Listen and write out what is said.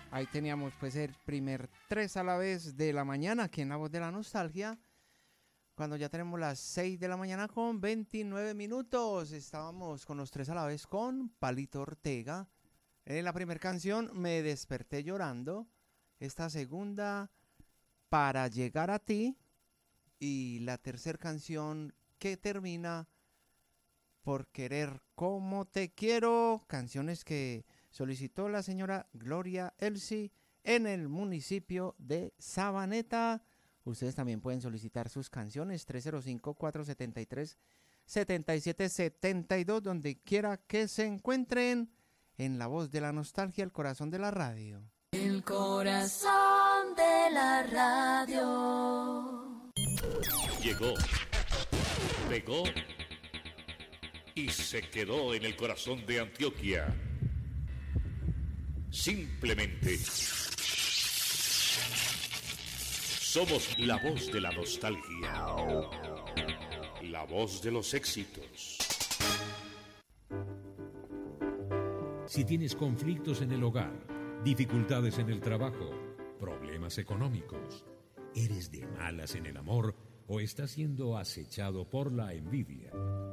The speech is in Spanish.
Ahí teníamos pues el primer 3 a la vez de la mañana aquí en La Voz de la Nostalgia. Cuando ya tenemos las 6 de la mañana con 29 minutos. Estábamos con los 3 a la vez con Palito Ortega. En la primera canción, Me desperté llorando. Esta segunda, Para llegar a ti. Y la tercera canción que termina, Por querer como te quiero. Canciones que solicitó la señora Gloria Elsie en el municipio de Sabaneta. Ustedes también pueden solicitar sus canciones 305-473-7772, donde quiera que se encuentren, en La Voz de la Nostalgia, el corazón de la radio. El corazón de la radio. Llegó, pegó y se quedó en el corazón de Antioquia. Simplemente somos la voz de la nostalgia, la voz de los éxitos. Si tienes conflictos en el hogar, dificultades en el trabajo, problemas económicos, eres de malas en el amor o estás siendo acechado por la envidia,